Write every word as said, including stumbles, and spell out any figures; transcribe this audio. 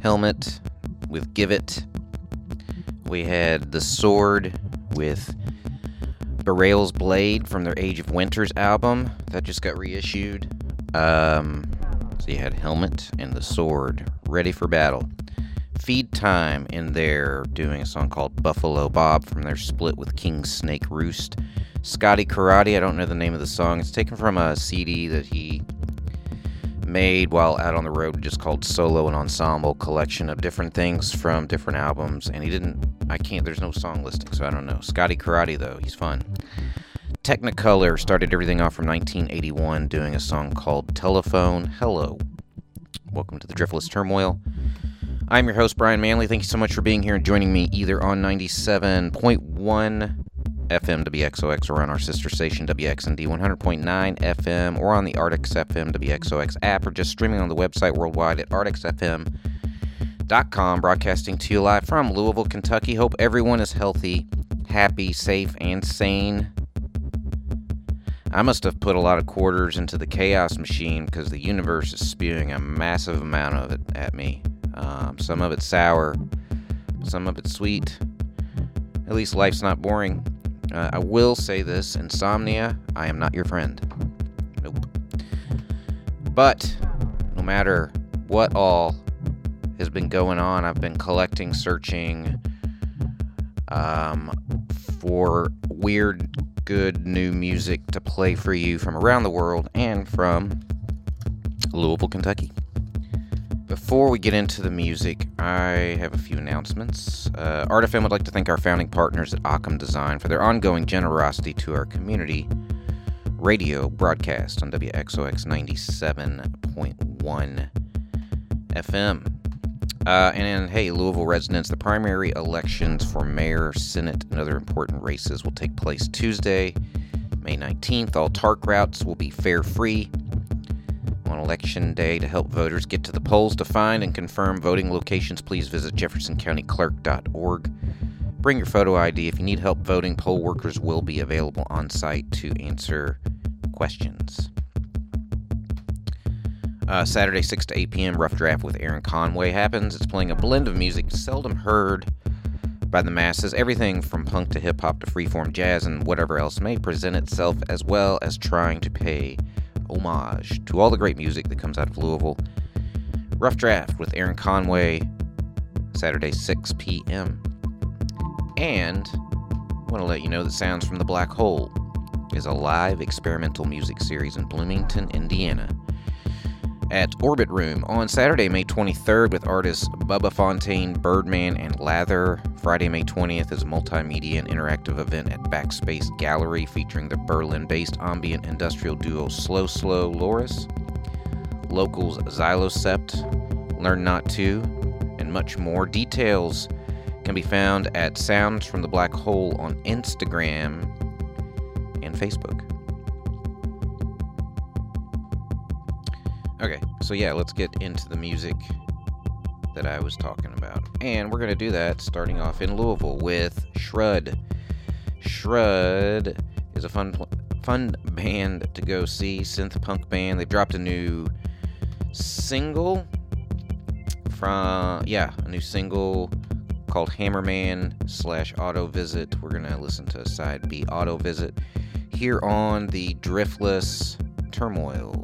Helmet with Give It. We had The Sword with Berail's Blade from their Age of Winters album that just got reissued. Um, so you had Helmet and The Sword, Ready for Battle. Feed Time in there doing a song called Buffalo Bob from their split with King Snake Roost. Scotty Karate, I don't know the name of the song. It's taken from a C D that he made while out on the road, just called Solo and Ensemble, collection of different things from different albums. And he didn't, I can't, there's no song listing, so I don't know. Scotty Karate, though, he's fun. Technicolor started everything off from nineteen eighty-one doing a song called Telephone Hello. Welcome to the Driftless Turmoil. I'm your host, Brian Manley. Thank you so much for being here and joining me either on ninety-seven point one F M W X O X or on our sister station W X N D one hundred point nine F M or on the Artix F M W X O X app or just streaming on the website worldwide at artix f m dot com, broadcasting to you live from Louisville, Kentucky. Hope everyone is healthy, happy, safe, and sane. I must have put a lot of quarters into the chaos machine because the universe is spewing a massive amount of it at me. Um, some of it's sour, some of it's sweet. At least life's not boring. Uh, I will say this, insomnia, I am not your friend. Nope. But, no matter what all has been going on, I've been collecting, searching um, for weird, good new music to play for you from around the world and from Louisville, Kentucky. Before we get into the music, I have a few announcements. Uh, Art F M would like to thank our founding partners at Occam Design for their ongoing generosity to our community radio broadcast on W X O X ninety-seven point one F M. Uh, and, hey, Louisville residents, the primary elections for mayor, senate, and other important races will take place Tuesday, May nineteenth. All TARC routes will be fare-free on election day. To help voters get to the polls, to find and confirm voting locations, please visit jefferson county clerk dot org. Bring your photo I D. If you need help voting, poll workers will be available on site to answer questions. Uh, Saturday, six to eight p.m., Rough Draft with Aaron Conway happens. It's playing a blend of music seldom heard by the masses, everything from punk to hip-hop to freeform jazz and whatever else may present itself, as well as trying to pay homage to all the great music that comes out of Louisville. Rough Draft with Aaron Conway, Saturday, six p.m. And I want to let you know that Sounds from the Black Hole is a live experimental music series in Bloomington, Indiana, at Orbit Room on Saturday, May twenty-third, with artists Bubba Fontaine, Birdman, and Lather. Friday, May twentieth, is a multimedia and interactive event at Backspace Gallery featuring the Berlin-based ambient industrial duo Slow Slow Loris, locals Xylocept, Learn Not To, and much more. Details can be found at Sounds from the Black Hole on Instagram and Facebook. Okay, so yeah, let's get into the music that I was talking about. And we're going to do that starting off in Louisville with Shrud. Shrud is a fun fun band to go see, synth punk band. They've dropped a new single from, yeah, a new single called Hammerman slash Auto Visit. We're going to listen to side B, Auto Visit, here on the Driftless Turmoil.